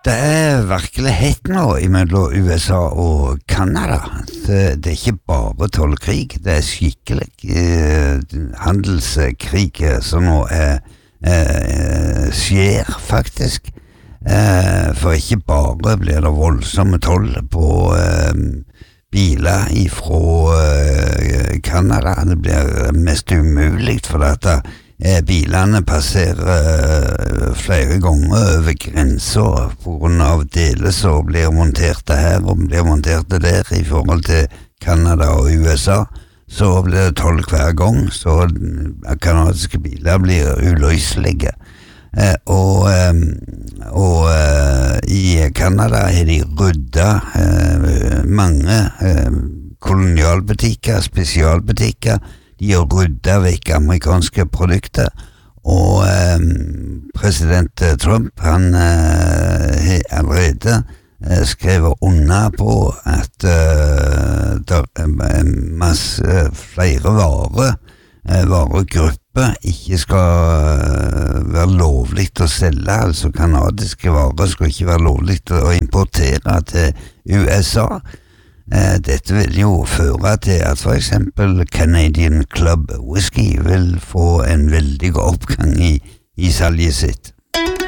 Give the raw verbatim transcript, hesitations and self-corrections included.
Det er virkelig hett nå mellom U S A og Kanada. Det, det er ikke bare tollkrig, det er skikkelig eh, handelskrig som nå er, eh, skjer faktisk. Eh, for ikke bare blir det voldsomme toll på eh, biler fra eh, Kanada, det blir mest umulig for dette. Eh, bilene passerer eh, flere ganger over grenser på grunn av deler som blir monterte her og blir monterte der i forhold til Kanada og U S A. Så blir det toll hver gang, så kanadiske biler blir uløselige. Eh, og eh, og eh, i Kanada har de ryddet eh, mange eh, kolonialbutikker, spesialbutikker. De har ryddet vekk amerikanske produkter, og eh, president Trump, han eh, har allerede eh, skrevet under på at eh, det er masse flere varer, eh, varegrupper, ikke skal eh, være lovlig å selge, altså kanadiske varer skal ikke være lovlig å importere til U S A. Eh, dette vil jo føre til at for eksempel Canadian Club Whisky vil få en veldig god oppgang i, i salget sitt.